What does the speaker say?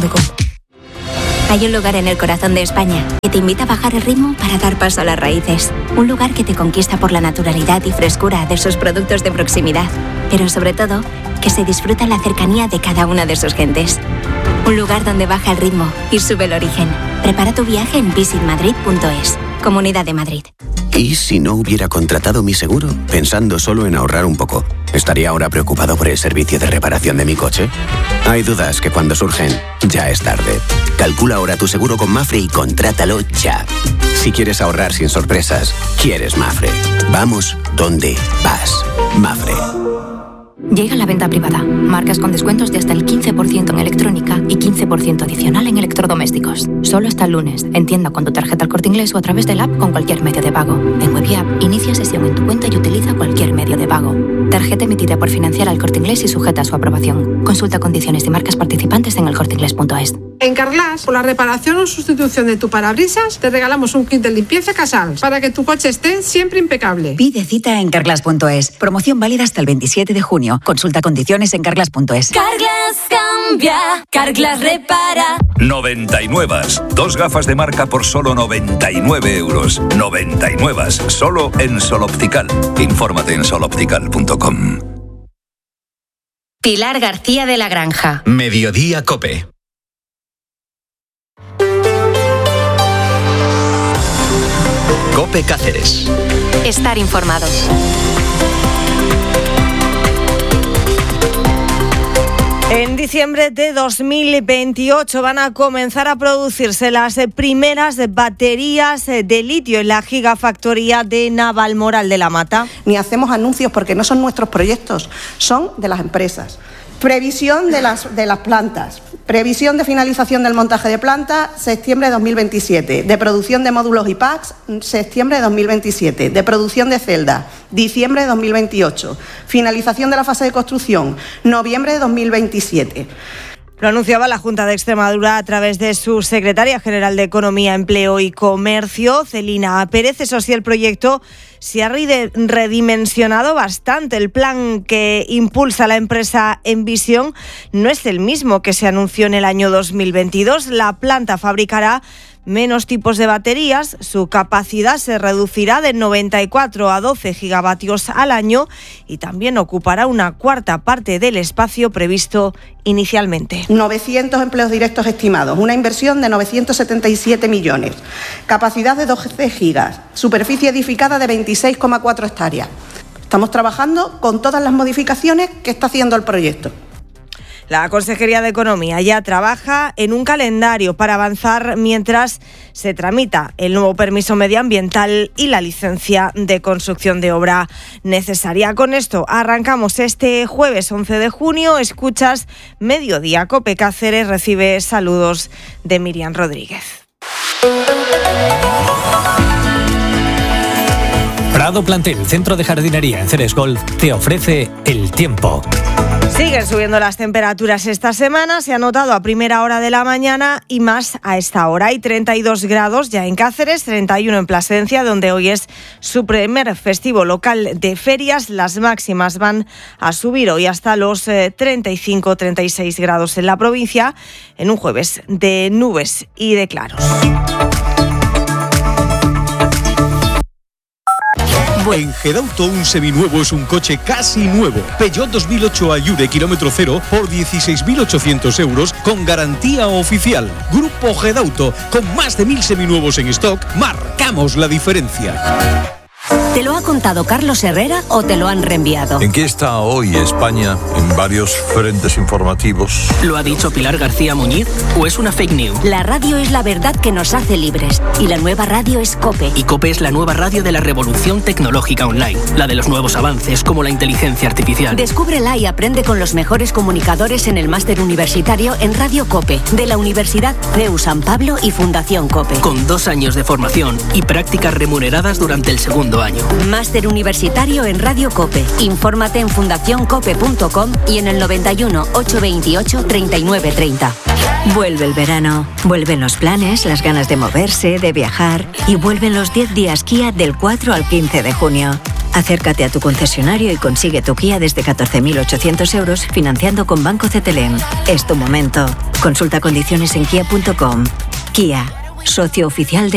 carglass.com. Hay un lugar en el corazón de España que te invita a bajar el ritmo para dar paso a las raíces. Un lugar que te conquista por la naturalidad y frescura de sus productos de proximidad. Pero sobre todo, que se disfruta la cercanía de cada una de sus gentes. Un lugar donde baja el ritmo y sube el origen. Prepara tu viaje en visitmadrid.es. Comunidad de Madrid. ¿Y si no hubiera contratado mi seguro? Pensando solo en ahorrar un poco, ¿estaría ahora preocupado por el servicio de reparación de mi coche? Hay dudas que cuando surgen, ya es tarde. Calcula ahora tu seguro con Mapfre y contrátalo ya. Si quieres ahorrar sin sorpresas, quieres Mapfre. Vamos donde vas. Mapfre. Llega la venta privada. Marcas con descuentos de hasta el 15% en electrónica y 15% adicional en electrodomésticos. Solo hasta el lunes. En tienda con tu tarjeta El Corte Inglés o a través del app con cualquier medio de pago. En web y app, inicia sesión en tu cuenta y utiliza cualquier medio de pago. Tarjeta emitida por Financiera El Corte Inglés y sujeta a su aprobación. Consulta condiciones y marcas participantes en elcorteingles.es. En Carglass, por la reparación o sustitución de tu parabrisas, te regalamos un kit de limpieza Casals para que tu coche esté siempre impecable. Pide cita en Carglass.es. Promoción válida hasta el 27 de junio. Consulta condiciones en Carglass.es. Carglass cambia, Carglass repara. 99. 2 gafas de marca por solo 99 euros. 99. Solo en Sol Optical. Infórmate en soloptical.com. Pilar García de la Granja. Mediodía COPE. COPE Cáceres. Estar informado. En diciembre de 2028 van a comenzar a producirse las primeras baterías de litio en la gigafactoría de Navalmoral de la Mata. Ni hacemos anuncios porque no son nuestros proyectos, son de las empresas. Previsión de las plantas. Previsión de finalización del montaje de planta, septiembre de 2027. De producción de módulos y packs, septiembre de 2027. De producción de celdas, diciembre de 2028. Finalización de la fase de construcción, noviembre de 2027. Lo anunciaba la Junta de Extremadura a través de su secretaria general de Economía, Empleo y Comercio, Celina Pérez. Eso sí, el proyecto se ha redimensionado bastante. El plan que impulsa la empresa Envisión no es el mismo que se anunció en el año 2022. La planta fabricará menos tipos de baterías, su capacidad se reducirá de 94 a 12 gigavatios al año y también ocupará una cuarta parte del espacio previsto inicialmente. 900 empleos directos estimados, una inversión de 977 millones, capacidad de 12 gigas, superficie edificada de 26,4 hectáreas. Estamos trabajando con todas las modificaciones que está haciendo el proyecto. La Consejería de Economía ya trabaja en un calendario para avanzar mientras se tramita el nuevo permiso medioambiental y la licencia de construcción de obra necesaria. Con esto arrancamos este jueves 11 de junio. Escuchas Mediodía COPE Cáceres. Recibe saludos de Miriam Rodríguez. Prado Plantel, centro de jardinería en Ceres Golf, te ofrece el tiempo. Siguen subiendo las temperaturas esta semana, se ha notado a primera hora de la mañana y más a esta hora. Hay 32 grados ya en Cáceres, 31 en Plasencia, donde hoy es su primer festivo local de ferias. Las máximas van a subir hoy hasta los 35-36 grados en la provincia, en un jueves de nubes y de claros. En Gedauto un seminuevo es un coche casi nuevo. Peugeot 2008 Ayure kilómetro cero por 16.800 euros con garantía oficial. Grupo Gedauto, con más de 1.000 seminuevos en stock, marcamos la diferencia. ¿Te lo ha contado Carlos Herrera o te lo han reenviado? ¿En qué está hoy España en varios frentes informativos? ¿Lo ha dicho Pilar García Muñiz o es una fake news? La radio es la verdad que nos hace libres y la nueva radio es COPE. Y COPE es la nueva radio de la revolución tecnológica online, la de los nuevos avances como la inteligencia artificial. Descúbrela y aprende con los mejores comunicadores en el máster universitario en Radio COPE de la Universidad CEU San Pablo y Fundación COPE. Con 2 años de formación y prácticas remuneradas durante el segundo año. Máster universitario en Radio COPE. Infórmate en fundacioncope.com y en el 91 828 3930. Vuelve el verano, vuelven los planes, las ganas de moverse, de viajar y vuelven los 10 días Kia del 4 al 15 de junio. Acércate a tu concesionario y consigue tu Kia desde 14.800 euros financiando con Banco CTLM. Es tu momento. Consulta condiciones en kia.com. Kia, socio oficial de